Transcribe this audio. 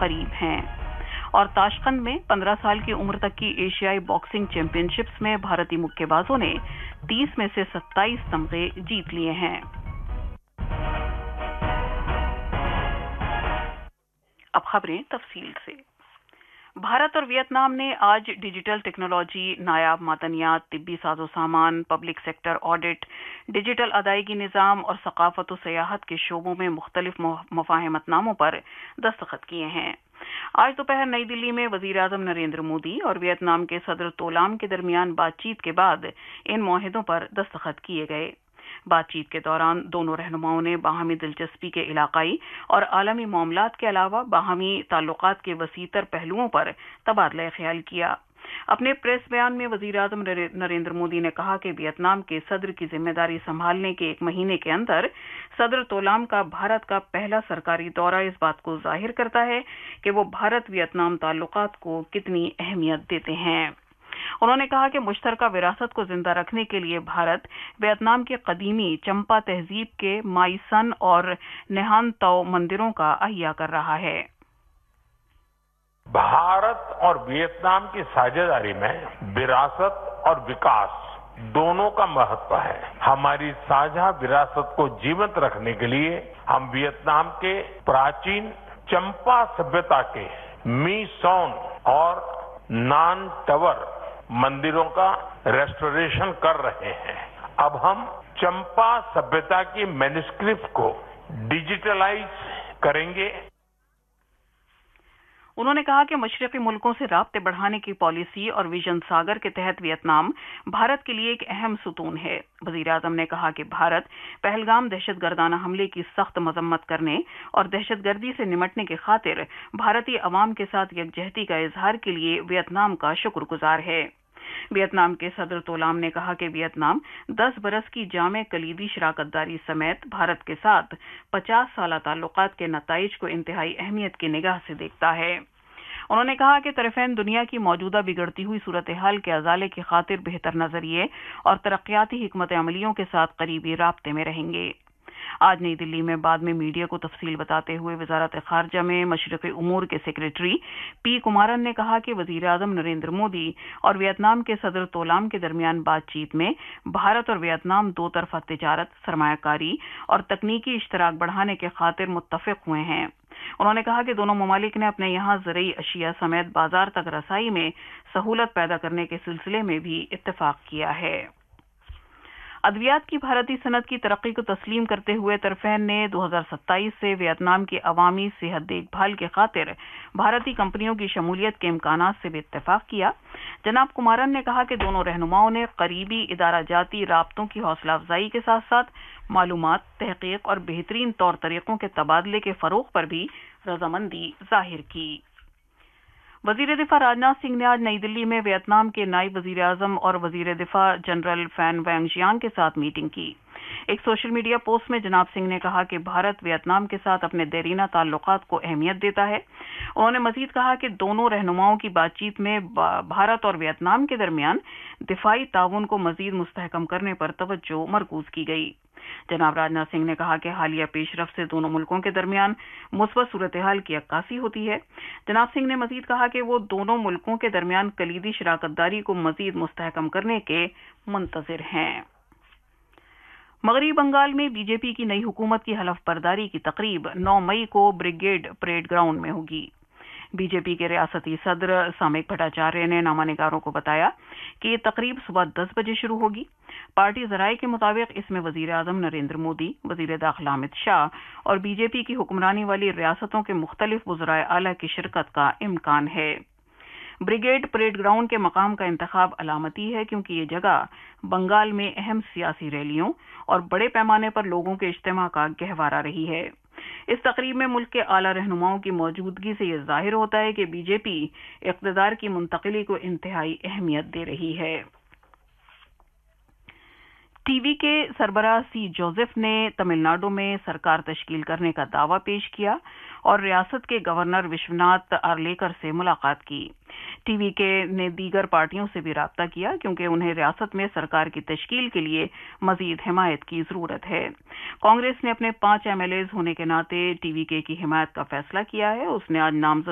قریب ہیں۔ اور تاشقند میں 15 سال کی عمر تک کی ایشیائی باکسنگ چیمپئن شپس میں بھارتی مکے بازوں نے 30 میں سے 27 تمغے جیت لیے ہیں۔ اب خبریں تفصیل سے۔ بھارت اور ویتنام نے آج ڈیجیٹل ٹیکنالوجی، نایاب معدنیات، طبی ساز و سامان، پبلک سیکٹر آڈٹ، ڈیجیٹل ادائیگی نظام اور ثقافت و سیاحت کے شعبوں میں مختلف مفاہمت ناموں پر دستخط کیے ہیں۔ آج دوپہر نئی دلی میں وزیر اعظم نریندر مودی اور ویتنام کے صدر تولام کے درمیان بات چیت کے بعد ان معاہدوں پر دستخط کیے گئے۔ بات چیت کے دوران دونوں رہنماؤں نے باہمی دلچسپی کے علاقائی اور عالمی معاملات کے علاوہ باہمی تعلقات کے وسیع تر پہلوؤں پر تبادلہ خیال کیا۔ اپنے پریس بیان میں وزیر اعظم نریندر مودی نے کہا کہ ویتنام کے صدر کی ذمہ داری سنبھالنے کے ایک مہینے کے اندر صدر تولام کا بھارت کا پہلا سرکاری دورہ اس بات کو ظاہر کرتا ہے کہ وہ بھارت ویتنام تعلقات کو کتنی اہمیت دیتے ہیں۔ انہوں نے کہا کہ مشترکہ وراثت کو زندہ رکھنے کے لیے بھارت ویتنام کی قدیمی چمپا تہذیب کے مائی سن اور نہان تو مندروں کا احیاء کر رہا ہے۔ بھارت اور ویتنام کی ساجھیداری میں وراثت اور وکاس دونوں کا مہتو ہے۔ ہماری ساجھا وراثت کو جیونت رکھنے کے لیے ہم ویتنام کے پراچین چمپا سभ्यता کے می سون اور نان ٹاور مندروں کا ریسٹوریشن کر رہے ہیں۔ اب ہم چمپا سभ्यता کی مینوسکرپٹ کو ڈیجیٹلائز کریں گے۔ انہوں نے کہا کہ مشرقی ملکوں سے رابطے بڑھانے کی پالیسی اور ویژن ساگر کے تحت ویتنام بھارت کے لیے ایک اہم ستون ہے۔ وزیر اعظم نے کہا کہ بھارت پہلگام دہشت گردانہ حملے کی سخت مذمت کرنے اور دہشت گردی سے نمٹنے کی خاطر بھارتی عوام کے ساتھ یکجہتی کا اظہار کے لیے ویتنام کا شکر گزار ہے۔ ویتنام کے صدر تولام نے کہا کہ ویتنام 10 برس کی جامع کلیدی شراکت داری سمیت بھارت کے ساتھ 50 سالہ تعلقات کے نتائج کو انتہائی اہمیت کی نگاہ سے دیکھتا ہے۔ انہوں نے کہا کہ طرفین دنیا کی موجودہ بگڑتی ہوئی صورتحال کے ازالے کی خاطر بہتر نظریے اور ترقیاتی حکمت عملیوں کے ساتھ قریبی رابطے میں رہیں گے۔ آج نئی دلی میں بعد میں میڈیا کو تفصیل بتاتے ہوئے وزارت خارجہ میں مشرقی امور کے سیکریٹری پی کمارن نے کہا کہ وزیر اعظم نریندر مودی اور ویتنام کے صدر تولام کے درمیان بات چیت میں بھارت اور ویتنام دو طرفہ تجارت، سرمایہ کاری اور تکنیکی اشتراک بڑھانے کے خاطر متفق ہوئے ہیں۔ انہوں نے کہا کہ دونوں ممالک نے اپنے یہاں زرعی اشیاء سمیت بازار تک رسائی میں سہولت پیدا کرنے کے سلسلے میں بھی اتفاق کیا ہے۔ ادویات کی بھارتی صنعت کی ترقی کو تسلیم کرتے ہوئے طرفین نے 2027 سے ویتنام کی عوامی صحت دیکھ بھال کی خاطر بھارتی کمپنیوں کی شمولیت کے امکانات سے بھی اتفاق کیا۔ جناب کمارن نے کہا کہ دونوں رہنماؤں نے قریبی ادارہ جاتی رابطوں کی حوصلہ افزائی کے ساتھ ساتھ معلومات، تحقیق اور بہترین طور طریقوں کے تبادلے کے فروغ پر بھی رضامندی ظاہر کی۔ وزیر دفاع راجناتھ سنگھ نے آج نئی دلی میں ویتنام کے نائب وزیر اعظم اور وزیر دفاع جنرل فین وینگ جیانگ کے ساتھ میٹنگ کی۔ ایک سوشل میڈیا پوسٹ میں جناب سنگھ نے کہا کہ بھارت ویتنام کے ساتھ اپنے دیرینہ تعلقات کو اہمیت دیتا ہے۔ انہوں نے مزید کہا کہ دونوں رہنماؤں کی بات چیت میں بھارت اور ویتنام کے درمیان دفاعی تعاون کو مزید مستحکم کرنے پر توجہ مرکوز کی گئی۔ جناب راجناتھ سنگھ نے کہا کہ حالیہ پیش رفت سے دونوں ملکوں کے درمیان مثبت صورتحال کی عکاسی ہوتی ہے۔ جناب سنگھ نے مزید کہا کہ وہ دونوں ملکوں کے درمیان کلیدی شراکت داری کو مزید مستحکم کرنے کے منتظر ہیں۔ مغربی بنگال میں بی جے پی کی نئی حکومت کی حلف برداری کی تقریب 9 مئی کو بریگیڈ پریڈ گراؤنڈ میں ہوگی۔ بی جے پی کے ریاستی صدر سامک بھٹاچاریہ نے نامہ نگاروں کو بتایا کہ یہ تقریب صبح 10 بجے شروع ہوگی۔ پارٹی ذرائع کے مطابق اس میں وزیر اعظم نریندر مودی، وزیر داخلہ امت شاہ اور بی جے پی کی حکمرانی والی ریاستوں کے مختلف وزرائے اعلیٰ کی شرکت کا امکان ہے۔ بریگیڈ پریڈ گراؤنڈ کے مقام کا انتخاب علامتی ہے کیونکہ یہ جگہ بنگال میں اہم سیاسی ریلیوں اور بڑے پیمانے پر لوگوں کے اجتماع کا گہوارہ رہی ہے۔ اس تقریب میں ملک کے اعلیٰ رہنماؤں کی موجودگی سے یہ ظاہر ہوتا ہے کہ بی جے پی اقتدار کی منتقلی کو انتہائی اہمیت دے رہی ہے۔ ٹی وی کے سربراہ سی جوزف نے تمل ناڈو میں سرکار تشکیل کرنے کا دعویٰ پیش کیا اور ریاست کے گورنر وشوناتھ آرلیکر سے ملاقات کی۔ ٹی وی کے نے دیگر پارٹیوں سے بھی رابطہ کیا کیونکہ انہیں ریاست میں سرکار کی تشکیل کے لیے مزید حمایت کی ضرورت ہے۔ کانگریس نے اپنے 5 ایم ایل ایز ہونے کے ناطے ٹی وی کے کی حمایت کا فیصلہ کیا ہے۔ اس نے آج نامزد